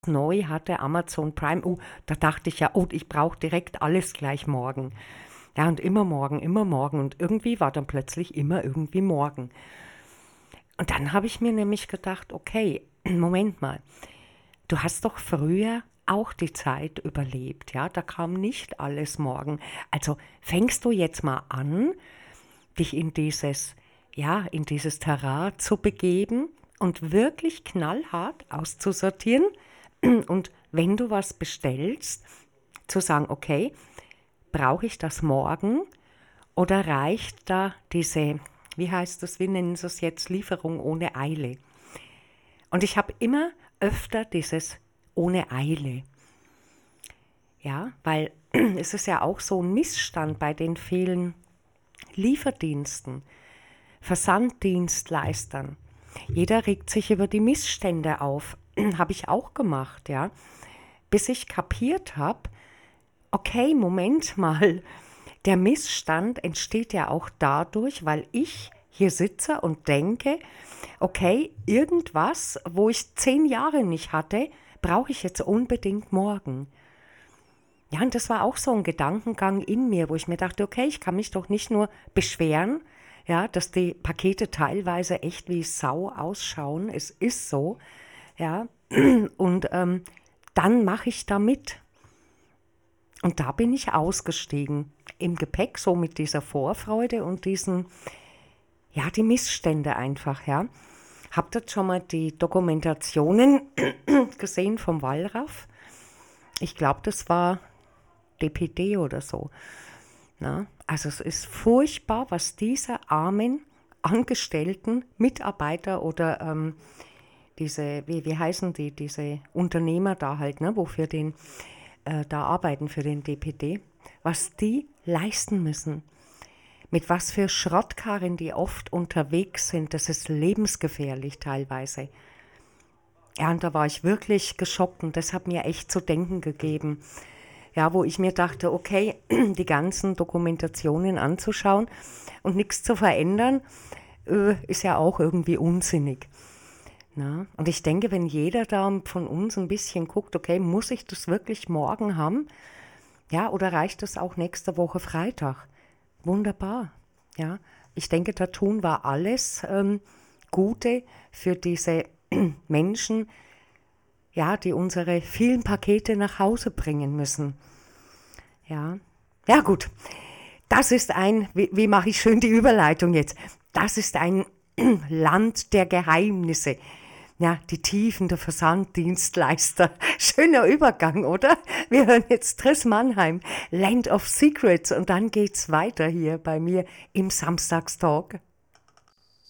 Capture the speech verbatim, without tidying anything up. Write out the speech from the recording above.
neu hatte, Amazon Prime, oh, da dachte ich ja, oh, ich brauche direkt alles gleich morgen. Ja, und immer morgen, immer morgen. Und irgendwie war dann plötzlich immer irgendwie morgen. Und dann habe ich mir nämlich gedacht, okay, Moment mal, du hast doch früher auch die Zeit überlebt, ja, da kam nicht alles morgen. Also fängst du jetzt mal an, dich in dieses, ja, in dieses Terrain zu begeben und wirklich knallhart auszusortieren und wenn du was bestellst, zu sagen, okay, brauche ich das morgen oder reicht da diese, wie heißt das, wie nennen sie es jetzt, Lieferung ohne Eile? Und ich habe immer öfter dieses ohne Eile. Ja, weil es ist ja auch so ein Missstand bei den vielen Lieferdiensten, Versanddienstleistern. Jeder regt sich über die Missstände auf. Habe ich auch gemacht, ja. Bis ich kapiert habe, okay, Moment mal, der Missstand entsteht ja auch dadurch, weil ich hier sitze und denke, okay, irgendwas, wo ich zehn Jahre nicht hatte, brauche ich jetzt unbedingt morgen. Ja, und das war auch so ein Gedankengang in mir, wo ich mir dachte, okay, ich kann mich doch nicht nur beschweren, ja, dass die Pakete teilweise echt wie Sau ausschauen. Es ist so, ja, und ähm, dann mache ich da mit. Und da bin ich ausgestiegen. Im Gepäck, so mit dieser Vorfreude und diesen, ja, die Missstände einfach, ja. Habt ihr schon mal die Dokumentationen gesehen vom Wallraff? Ich glaube, das war D P D oder so. Na, also es ist furchtbar, was diese armen Angestellten, Mitarbeiter oder ähm, diese, wie, wie heißen die, diese Unternehmer da halt, ne, wofür den, äh, da arbeiten für den D P D, was die leisten müssen. Mit was für Schrottkarren die oft unterwegs sind, das ist lebensgefährlich teilweise. Ja, und da war ich wirklich geschockt und das hat mir echt zu denken gegeben. Ja, wo ich mir dachte, okay, die ganzen Dokumentationen anzuschauen und nichts zu verändern, äh, ist ja auch irgendwie unsinnig. Na? Und ich denke, wenn jeder da von uns ein bisschen guckt, okay, muss ich das wirklich morgen haben? Ja, oder reicht das auch nächste Woche Freitag? Wunderbar. Ja, ich denke, da tun wir alles ähm, Gute für diese Menschen, ja, die unsere vielen Pakete nach Hause bringen müssen. Ja, ja gut, das ist ein, wie, wie mache ich schön die Überleitung jetzt? Das ist ein Land der Geheimnisse. Ja, die Tiefen der Versanddienstleister. Schöner Übergang, oder? Wir hören jetzt Triss Mannheim, Land of Secrets und dann geht's weiter hier bei mir im Samstagstalk.